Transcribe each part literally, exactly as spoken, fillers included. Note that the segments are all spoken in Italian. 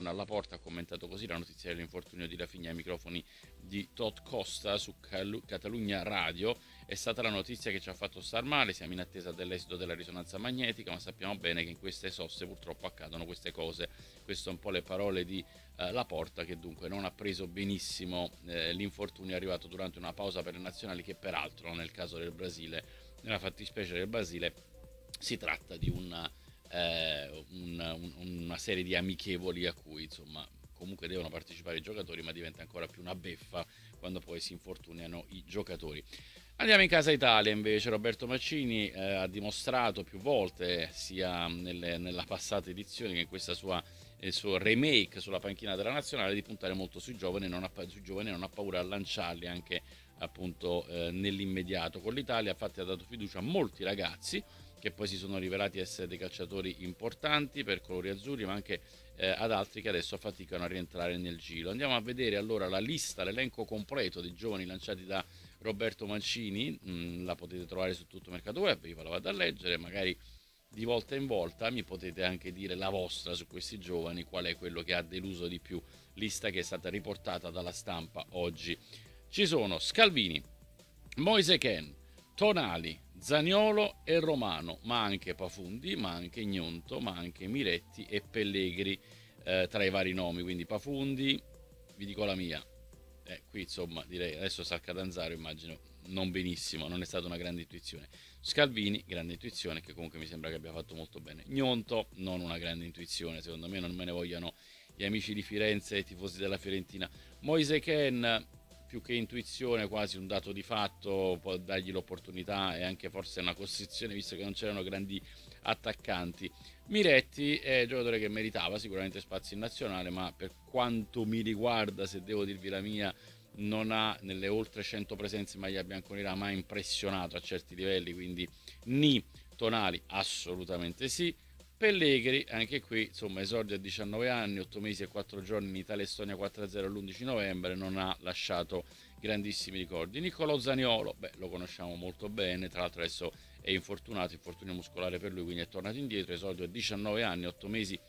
buongiorno alla porta ha commentato così la notizia dell'infortunio di Rafinha ai microfoni di Todd Costa su Cal- Catalunya Radio. È stata la notizia che ci ha fatto star male, siamo in attesa dell'esito della risonanza magnetica, ma sappiamo bene che in queste soste purtroppo accadono queste cose. Queste sono un po' le parole di eh, Laporta, che dunque non ha preso benissimo eh, l'infortunio arrivato durante una pausa per le nazionali, che peraltro nel caso del Brasile, nella fattispecie del Brasile, si tratta di una, eh, una, una serie di amichevoli a cui insomma comunque devono partecipare i giocatori, ma diventa ancora più una beffa quando poi si infortuniano i giocatori. Andiamo in casa Italia invece. Roberto Mancini eh, ha dimostrato più volte, sia nelle, nella passata edizione che in questa sua il suo remake sulla panchina della nazionale, di puntare molto sui giovani, non ha, sui giovani non ha paura a lanciarli anche appunto eh, nell'immediato. Con l'Italia infatti ha dato fiducia a molti ragazzi che poi si sono rivelati essere dei calciatori importanti per colori azzurri, ma anche eh, ad altri che adesso faticano a rientrare nel giro. Andiamo a vedere allora la lista, l'elenco completo dei giovani lanciati da Roberto Mancini. Mm, la potete trovare su tutto il mercato web, io ve la vado a leggere, magari di volta in volta mi potete anche dire la vostra su questi giovani, qual è quello che ha deluso di più. Lista che è stata riportata dalla stampa oggi. Ci sono Scalvini, Moise Kean, Tonali, Zaniolo e Romano, ma anche Pafundi, ma anche Gnonto, ma anche Miretti e Pellegri eh, tra i vari nomi. Quindi Pafundi, vi dico la mia, eh, qui insomma direi adesso sa Catanzaro, immagino non benissimo, non è stata una grande intuizione. Scalvini, grande intuizione, che comunque mi sembra che abbia fatto molto bene. Gnonto, non una grande intuizione, secondo me non me ne vogliano gli amici di Firenze e i tifosi della Fiorentina. Moise Kean, più che intuizione, quasi un dato di fatto, può dargli l'opportunità e anche forse una costrizione, visto che non c'erano grandi attaccanti. Miretti è un giocatore che meritava sicuramente spazio in nazionale, ma per quanto mi riguarda, se devo dirvi la mia, non ha nelle oltre cento presenze in maglia bianconera mai impressionato a certi livelli, quindi ni. Tonali assolutamente sì. Pellegrini, anche qui insomma esordio a diciannove anni, otto mesi e quattro giorni in Italia-Estonia quattro a zero l'undici novembre, non ha lasciato grandissimi ricordi. Niccolò Zaniolo, beh, lo conosciamo molto bene, tra l'altro adesso è infortunato, infortunio muscolare per lui, quindi è tornato indietro, esordio a diciannove anni, otto mesi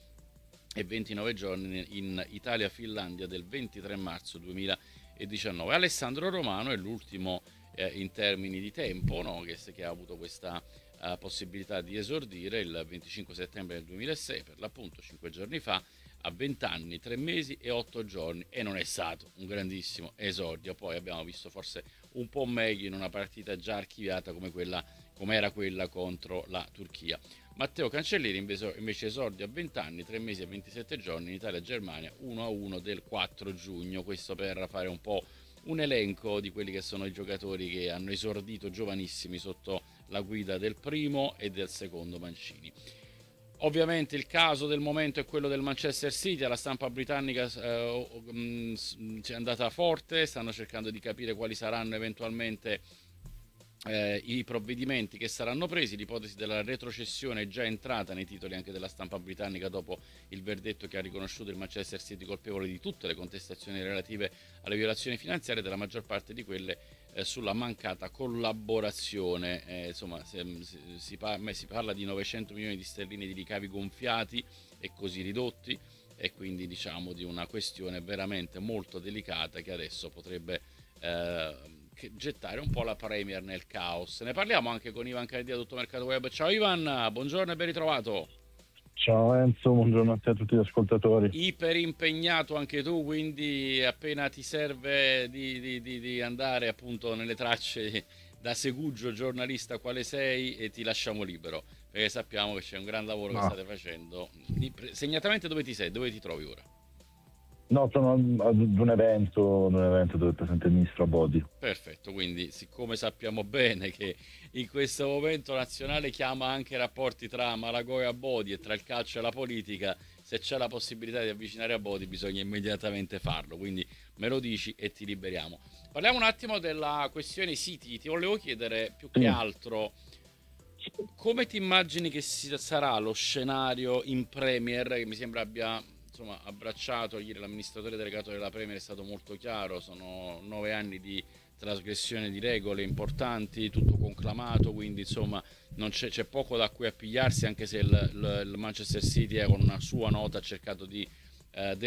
e ventinove giorni in Italia-Finlandia del ventitré marzo duemiladiciannove. Alessandro Romano è l'ultimo eh, in termini di tempo, no? che, che ha avuto questa uh, possibilità di esordire il venticinque settembre del duemilasei, per l'appunto cinque giorni fa, a venti anni, tre mesi e otto giorni, e non è stato un grandissimo esordio. Poi abbiamo visto forse un po' meglio in una partita già archiviata come quella, come era quella contro la Turchia. Matteo Cancellieri invece, invece esordio a venti anni, tre mesi e ventisette giorni in Italia-Germania uno a uno del quattro giugno. Questo per fare un po' un elenco di quelli che sono i giocatori che hanno esordito giovanissimi sotto la guida del primo e del secondo Mancini. Ovviamente il caso del momento è quello del Manchester City. La stampa britannica eh, mh, è andata forte, stanno cercando di capire quali saranno eventualmente Eh, i provvedimenti che saranno presi. L'ipotesi della retrocessione è già entrata nei titoli anche della stampa britannica dopo il verdetto che ha riconosciuto il Manchester City colpevole di tutte le contestazioni relative alle violazioni finanziarie, della maggior parte di quelle eh, sulla mancata collaborazione. Eh, insomma se, se, si, parla, si parla di novecento milioni di sterline di ricavi gonfiati e così ridotti, e quindi diciamo di una questione veramente molto delicata che adesso potrebbe eh, gettare un po' la Premier nel caos. Ne parliamo anche con Ivan Caridia, tutto mercato web. Ciao Ivan, buongiorno e ben ritrovato. Ciao Enzo, buongiorno a te e a tutti gli ascoltatori. Iper impegnato anche tu, quindi appena ti serve di, di, di, di andare appunto nelle tracce da segugio giornalista quale sei, e ti lasciamo libero, perché sappiamo che c'è un gran lavoro No. che state facendo. Segnatamente dove ti sei, dove ti trovi ora? No, sono ad un evento, ad un evento dove è presente il ministro Abodi. Perfetto, quindi siccome sappiamo bene che in questo momento nazionale chiama anche rapporti tra Malagoi e Abodi e tra il calcio e la politica, se c'è la possibilità di avvicinare Abodi bisogna immediatamente farlo, quindi me lo dici e ti liberiamo. Parliamo un attimo della questione City. Ti volevo chiedere più che Sì. altro come ti immagini che sarà lo scenario in Premier, che mi sembra abbia insomma abbracciato ieri l'amministratore delegato della Premier, è stato molto chiaro. Sono nove anni di trasgressione di regole importanti, tutto conclamato, quindi insomma non c'è, c'è poco da cui appigliarsi, anche se il, il, il Manchester City con una sua nota ha cercato di eh,